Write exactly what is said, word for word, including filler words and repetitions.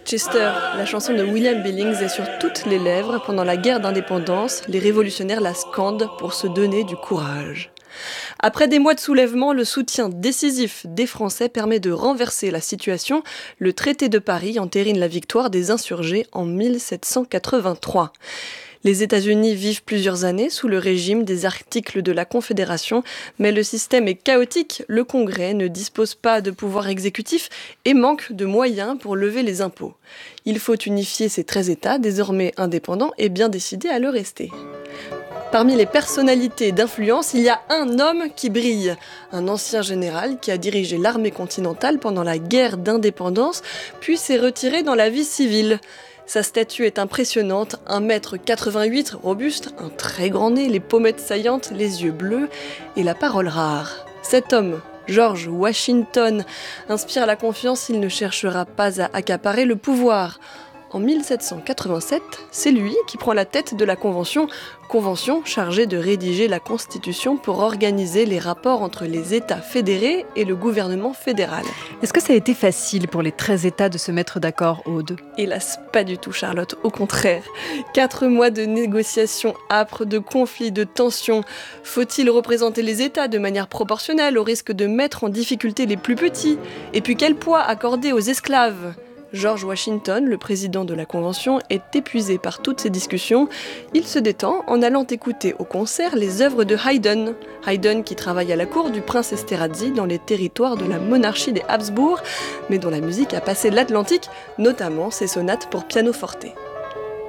Chester, la chanson de William Billings est sur toutes les lèvres. Pendant la guerre d'indépendance, les révolutionnaires la scandent pour se donner du courage. Après des mois de soulèvement, le soutien décisif des Français permet de renverser la situation. Le traité de Paris entérine la victoire des insurgés en mille sept cent quatre-vingt-trois. Les États-Unis vivent plusieurs années sous le régime des articles de la Confédération, mais le système est chaotique. Le Congrès ne dispose pas de pouvoir exécutif et manque de moyens pour lever les impôts. Il faut unifier ces treize États, désormais indépendants et bien décidés à le rester. Parmi les personnalités d'influence, il y a un homme qui brille. Un ancien général qui a dirigé l'armée continentale pendant la guerre d'indépendance, puis s'est retiré dans la vie civile. Sa statue est impressionnante, un mètre quatre-vingt-huit, robuste, un très grand nez, les pommettes saillantes, les yeux bleus et la parole rare. Cet homme, George Washington, inspire la confiance, il ne cherchera pas à accaparer le pouvoir. En mille sept cent quatre-vingt-sept, c'est lui qui prend la tête de la Convention, convention chargée de rédiger la Constitution pour organiser les rapports entre les États fédérés et le gouvernement fédéral. Est-ce que ça a été facile pour les treize États de se mettre d'accord, Aude ? Hélas, pas du tout, Charlotte, au contraire. Quatre mois de négociations âpres, de conflits, de tensions. Faut-il représenter les États de manière proportionnelle au risque de mettre en difficulté les plus petits ? Et puis quel poids accorder aux esclaves ? George Washington, le président de la Convention, est épuisé par toutes ces discussions. Il se détend en allant écouter au concert les œuvres de Haydn. Haydn qui travaille à la cour du prince Esterhazy dans les territoires de la monarchie des Habsbourg, mais dont la musique a passé l'Atlantique, notamment ses sonates pour piano forte.